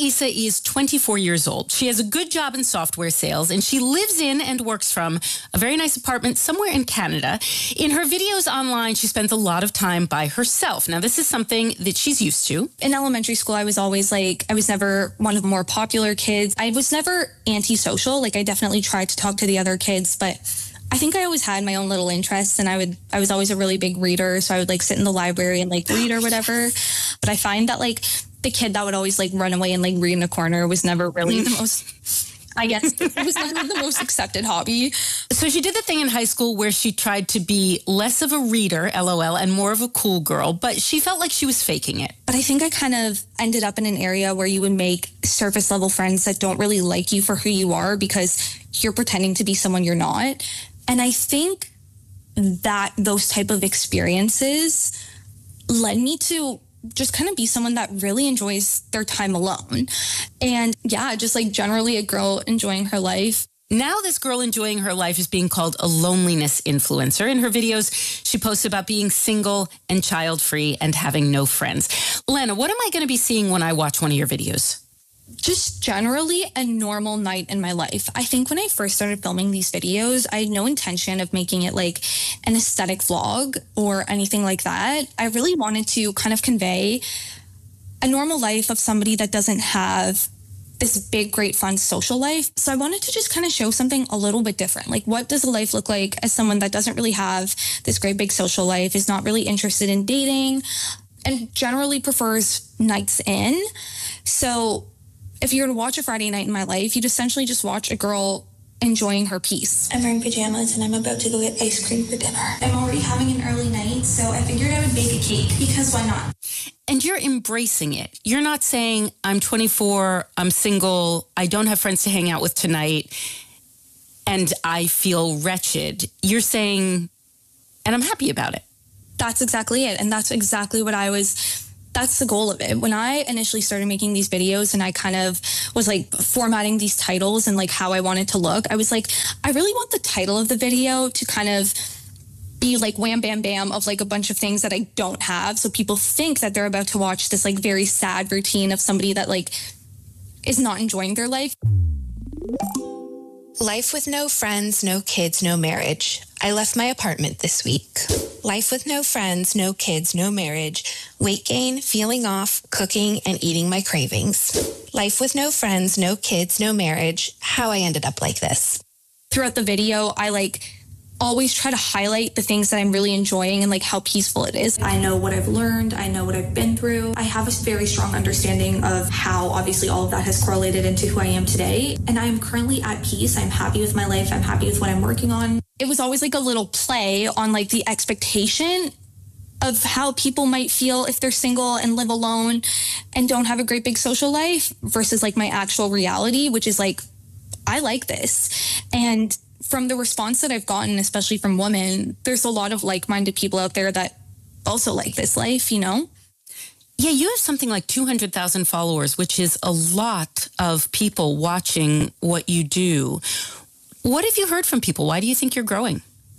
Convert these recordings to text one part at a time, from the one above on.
Issa is 24 years old. She has a good job in software sales, and she lives in and works from a very nice apartment somewhere in Canada. In her videos online, she spends a lot of time by herself. Now, this is something that she's used to. In elementary school, I was always like, I was never one of the more popular kids. I was never antisocial. Like, I definitely tried to talk to the other kids, but I think I always had my own little interests, and I was always a really big reader. So I would like sit in the library and like read or whatever. But I find that like the kid that would always like run away and like read in a corner was never really the most, I guess, it was never the most accepted hobby. So she did the thing in high school where she tried to be less of a reader, LOL, and more of a cool girl, but she felt like she was faking it. But I think I kind of ended up in an area where you would make surface level friends that don't really like you for who you are because you're pretending to be someone you're not. And I think that those type of experiences led me to just kind of be someone that really enjoys their time alone. And yeah, just like generally a girl enjoying her life. Now this girl enjoying her life is being called a loneliness influencer. In her videos, she posts about being single and child-free and having no friends. Lana, what am I going to be seeing when I watch one of your videos? Just generally a normal night in my life. I think when I first started filming these videos, I had no intention of making it like an aesthetic vlog or anything like that. I really wanted to kind of convey a normal life of somebody that doesn't have this big, great, fun social life. So I wanted to just kind of show something a little bit different. Like, what does a life look like as someone that doesn't really have this great, big social life, is not really interested in dating, and generally prefers nights in. So if you were to watch a Friday night in my life, you'd essentially just watch a girl enjoying her peace. I'm wearing pajamas and I'm about to go get ice cream for dinner. I'm already having an early night, so I figured I would bake a cake because why not? And you're embracing it. You're not saying, I'm 24, I'm single, I don't have friends to hang out with tonight, and I feel wretched. You're saying, and I'm happy about it. That's exactly it. And that's exactly what that's the goal of it. When I initially started making these videos and I kind of was like formatting these titles and like how I wanted to look, I was like, I really want the title of the video to kind of be like wham, bam, bam of like a bunch of things that I don't have. So people think that they're about to watch this like very sad routine of somebody that like is not enjoying their life. Life with no friends, no kids, no marriage. I left my apartment this week. Life with no friends, no kids, no marriage. Weight gain, feeling off, cooking, and eating my cravings. Life with no friends, no kids, no marriage. How I ended up like this. Throughout the video, I like always try to highlight the things that I'm really enjoying and like how peaceful it is. I know what I've learned. I know what I've been through. I have a very strong understanding of how obviously all of that has correlated into who I am today. And I'm currently at peace. I'm happy with my life. I'm happy with what I'm working on. It was always like a little play on like the expectation of how people might feel if they're single and live alone and don't have a great big social life versus like my actual reality, which is like, I like this. And from the response that I've gotten, especially from women, there's a lot of like-minded people out there that also like this life, you know? Yeah, you have something like 200,000 followers, which is a lot of people watching what you do. What have you heard from people? Why do you think you're growing?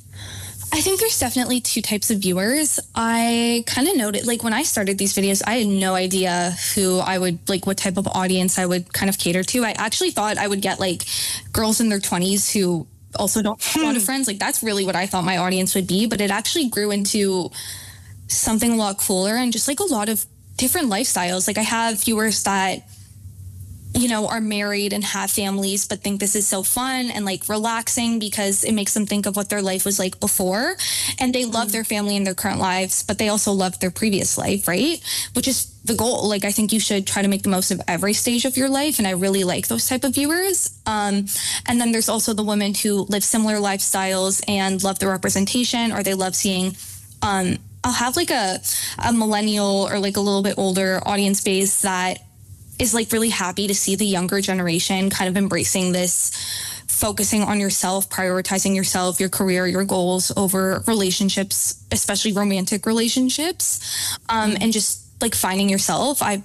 I think there's definitely two types of viewers. I kind of noted, like when I started these videos, I had no idea who I would, like what type of audience I would kind of cater to. I actually thought I would get like girls in their 20s who also don't have a lot of friends. Like that's really what I thought my audience would be, but it actually grew into something a lot cooler and just like a lot of different lifestyles. Like I have viewers that, you know, are married and have families, but think this is so fun and like relaxing because it makes them think of what their life was like before. And they love their family and their current lives, but they also love their previous life, right? Which is the goal. Like, I think you should try to make the most of every stage of your life. And I really like those type of viewers. And then there's also the women who live similar lifestyles and love the representation, or they love seeing, I'll have like a millennial or like a little bit older audience base that is like really happy to see the younger generation kind of embracing this, focusing on yourself, prioritizing yourself, your career, your goals over relationships, especially romantic relationships, and just like finding yourself. I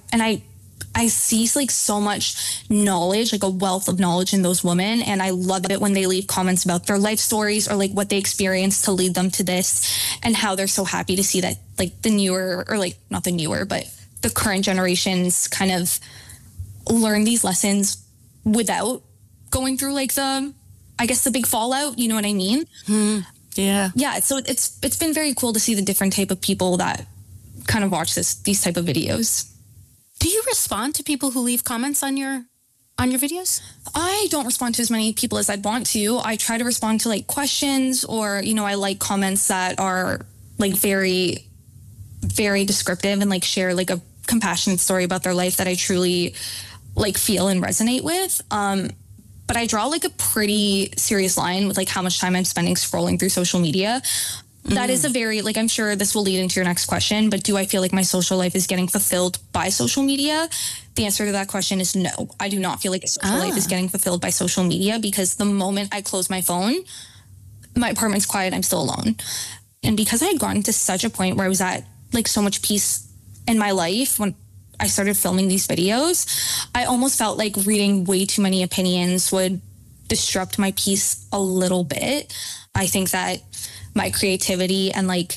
see like so much knowledge, like a wealth of knowledge in those women. And I love it when they leave comments about their life stories or like what they experienced to lead them to this, and how they're so happy to see that like the newer, or like not the newer, but the current generations kind of learn these lessons without going through like the big fallout, you know what I mean? Yeah. Yeah, so it's been very cool to see the different type of people that kind of watch these type of videos. Do you respond to people who leave comments on your videos? I don't respond to as many people as I'd want to. I try to respond to like questions, or, you know, I like comments that are like very, very descriptive and like share like a compassionate story about their life that I truly like feel and resonate with. But I draw like a pretty serious line with like how much time I'm spending scrolling through social media. That is a very, like, I'm sure this will lead into your next question, but do I feel like my social life is getting fulfilled by social media? The answer to that question is no. I do not feel like a social life is getting fulfilled by social media, because the moment I close my phone, my apartment's quiet, I'm still alone. And because I had gotten to such a point where I was at like so much peace in my life when I started filming these videos, I almost felt like reading way too many opinions would disrupt my peace a little bit. I think that my creativity and like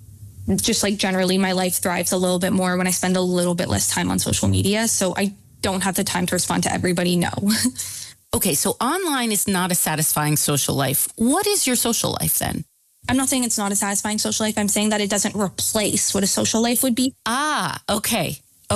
just like generally my life thrives a little bit more when I spend a little bit less time on social media. So I don't have the time to respond to everybody. No. Okay, so online is not a satisfying social life. What is your social life then? I'm not saying it's not a satisfying social life. I'm saying that it doesn't replace what a social life would be. Okay.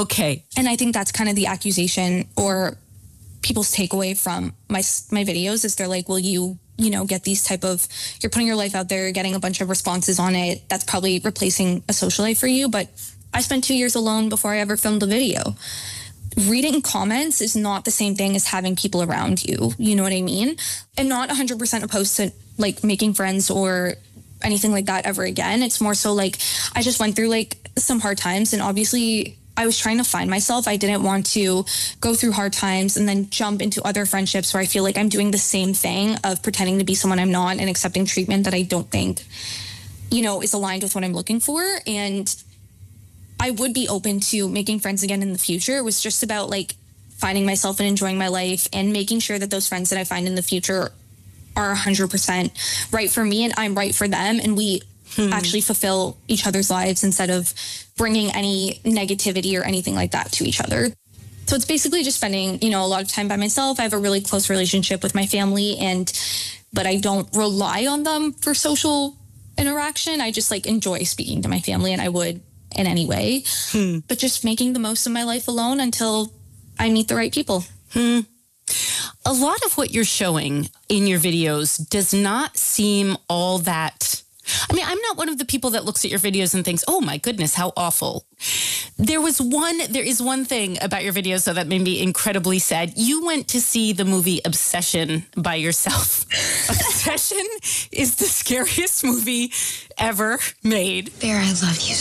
And I think that's kind of the accusation or people's takeaway from my videos is they're like, well, you know, get these type of, you're putting your life out there, getting a bunch of responses on it. That's probably replacing a social life for you. But I spent 2 years alone before I ever filmed a video. Reading comments is not the same thing as having people around you. You know what I mean? I'm not 100% opposed to like making friends or anything like that ever again. It's more so like I just went through like some hard times, and obviously I was trying to find myself. I didn't want to go through hard times and then jump into other friendships where I feel like I'm doing the same thing of pretending to be someone I'm not and accepting treatment that I don't think, you know, is aligned with what I'm looking for. And I would be open to making friends again in the future. It was just about like finding myself and enjoying my life and making sure that those friends that I find in the future are 100% right for me and I'm right for them. And we actually fulfill each other's lives instead of bringing any negativity or anything like that to each other. So it's basically just spending, you know, a lot of time by myself. I have a really close relationship with my family, but I don't rely on them for social interaction. I just like enjoy speaking to my family, and I would in any way, but just making the most of my life alone until I meet the right people. A lot of what you're showing in your videos does not seem all that. I mean, I'm not one of the people that looks at your videos and thinks, oh my goodness, how awful. There is one thing about your videos, though, that made me incredibly sad. You went to see the movie Obsession by yourself. Obsession is the scariest movie ever made. Bear, I love you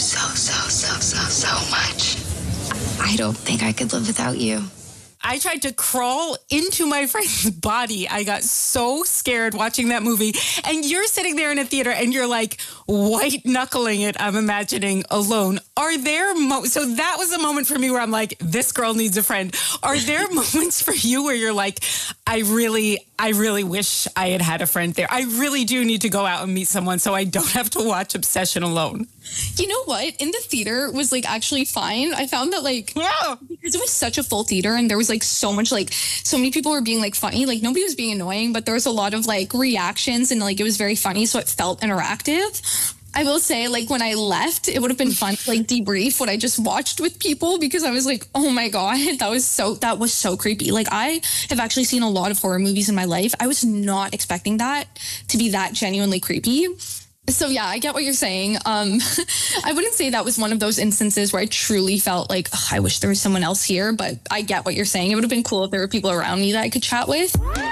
so much. I don't think I could live without you. I tried to crawl into my friend's body. I got so scared watching that movie. And you're sitting there in a theater and you're like white knuckling it, I'm imagining, alone. Are there so that was a moment for me where I'm like, this girl needs a friend. Are there moments for you where you're like, I really wish I had a friend there. I really do need to go out and meet someone so I don't have to watch Obsession alone. You know what? In the theater was like actually fine. I found that like, because it was such a full theater and there was like so many people were being like funny. Like nobody was being annoying, but there was a lot of like reactions and like it was very funny. So it felt interactive. I will say, like, when I left, it would have been fun to, like, debrief what I just watched with people, because I was like, oh my God, that was so creepy. Like, I have actually seen a lot of horror movies in my life. I was not expecting that to be that genuinely creepy. So yeah, I get what you're saying. I wouldn't say that was one of those instances where I truly felt like, oh, I wish there was someone else here, but I get what you're saying. It would have been cool if there were people around me that I could chat with.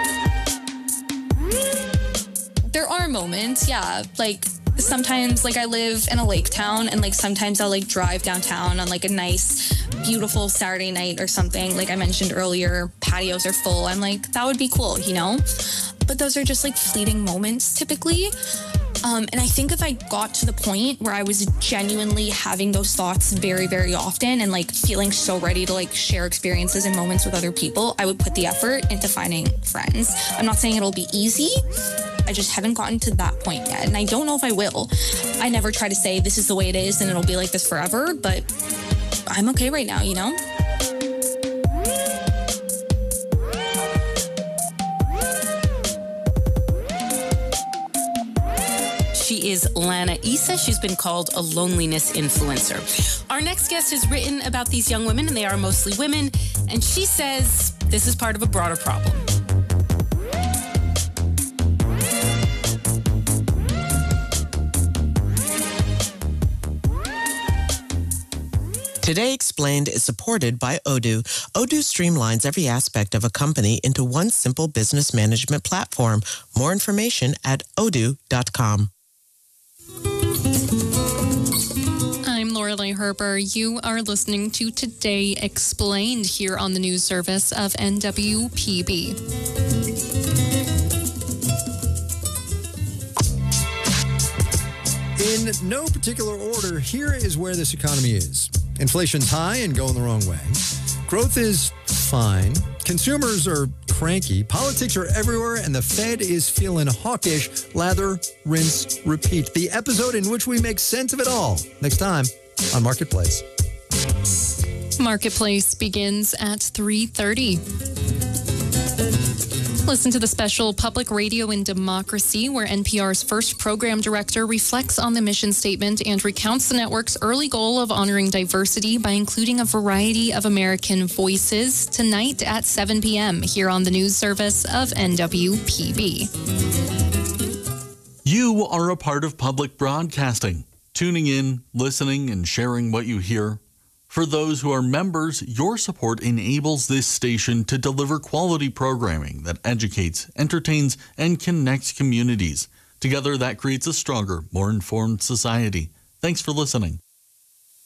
There are moments, yeah, like, sometimes like I live in a lake town and like sometimes I'll like drive downtown on like a nice, beautiful Saturday night or something. Like I mentioned earlier, patios are full. I'm like, that would be cool, you know? But those are just like fleeting moments typically. And I think if I got to the point where I was genuinely having those thoughts very, very often and like feeling so ready to like share experiences and moments with other people, I would put the effort into finding friends. I'm not saying it'll be easy. I just haven't gotten to that point yet. And I don't know if I will. I never try to say this is the way it is and it'll be like this forever, but I'm okay right now, you know? She is Lana Issa. She's been called a loneliness influencer. Our next guest has written about these young women, and they are mostly women, and she says this is part of a broader problem. Today Explained is supported by Odoo. Odoo streamlines every aspect of a company into one simple business management platform. More information at odoo.com. I'm Lorelei Herber. You are listening to Today Explained here on the news service of NWPB. In no particular order, here is where this economy is. Inflation's high and going the wrong way. Growth is fine. Consumers are cranky. Politics are everywhere, and the Fed is feeling hawkish. Lather, rinse, repeat. The episode in which we make sense of it all. Next time on Marketplace. Marketplace begins at 3:30. Listen to the special Public Radio and Democracy, where NPR's first program director reflects on the mission statement and recounts the network's early goal of honoring diversity by including a variety of American voices, tonight at 7 p.m. here on the news service of NWPB. You are a part of public broadcasting, tuning in, listening, and sharing what you hear. For those who are members, your support enables this station to deliver quality programming that educates, entertains, and connects communities. Together, that creates a stronger, more informed society. Thanks for listening.